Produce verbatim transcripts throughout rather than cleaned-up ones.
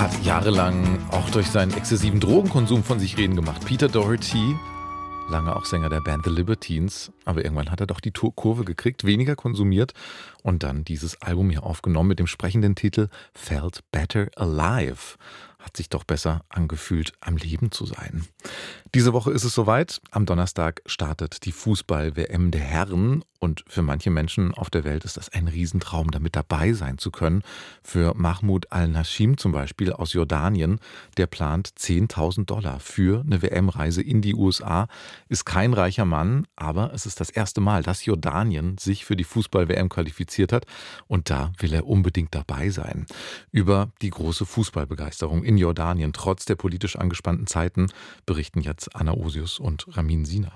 hat jahrelang auch durch seinen exzessiven Drogenkonsum von sich reden gemacht. Peter Doherty, lange auch Sänger der Band The Libertines, aber irgendwann hat er doch die Kurve gekriegt, weniger konsumiert und dann dieses Album hier aufgenommen mit dem sprechenden Titel Felt Better Alive. Hat sich doch besser angefühlt, am Leben zu sein. Diese Woche ist es soweit. Am Donnerstag startet die Fußball-W M der Herren. Und für manche Menschen auf der Welt ist das ein Riesentraum, damit dabei sein zu können. Für Mahmoud al-Nashim zum Beispiel aus Jordanien, der plant zehntausend Dollar für eine W M-Reise in die U S A. Ist kein reicher Mann, aber es ist das erste Mal, dass Jordanien sich für die Fußball-W M qualifiziert hat. Und da will er unbedingt dabei sein. Über die große Fußballbegeisterung in Jordanien, trotz der politisch angespannten Zeiten, berichten jetzt Anna Osius und Ramin Sina.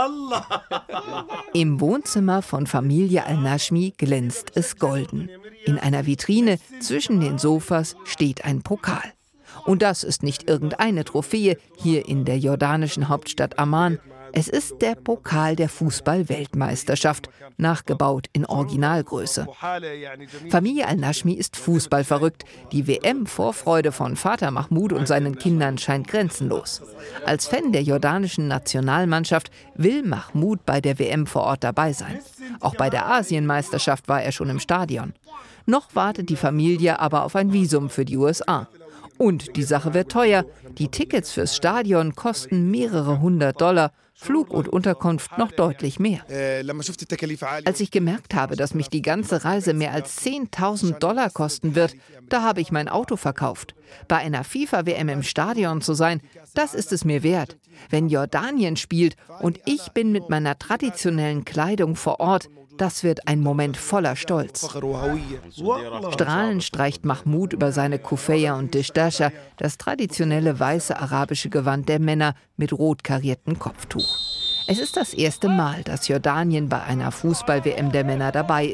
Im Wohnzimmer von Familie al-Nashmi glänzt es golden. In einer Vitrine zwischen den Sofas steht ein Pokal. Und das ist nicht irgendeine Trophäe hier in der jordanischen Hauptstadt Amman. Es ist der Pokal der Fußball-Weltmeisterschaft, nachgebaut in Originalgröße. Familie al-Nashmi ist fußballverrückt. Die W M-Vorfreude von Vater Mahmoud und seinen Kindern scheint grenzenlos. Als Fan der jordanischen Nationalmannschaft will Mahmoud bei der W M vor Ort dabei sein. Auch bei der Asienmeisterschaft war er schon im Stadion. Noch wartet die Familie aber auf ein Visum für die U S A. Und die Sache wird teuer. Die Tickets fürs Stadion kosten mehrere hundert Dollar. Flug und Unterkunft noch deutlich mehr. Als ich gemerkt habe, dass mich die ganze Reise mehr als zehntausend Dollar kosten wird, da habe ich mein Auto verkauft. Bei einer FIFA-W M im Stadion zu sein, das ist es mir wert. Wenn Jordanien spielt und ich bin mit meiner traditionellen Kleidung vor Ort, das wird ein Moment voller Stolz. Strahlend streicht Mahmoud über seine Kufeya und Dishdasha, das traditionelle weiße arabische Gewand der Männer mit rot kariertem Kopftuch. Es ist das erste Mal, dass Jordanien bei einer Fußball-W M der Männer dabei ist.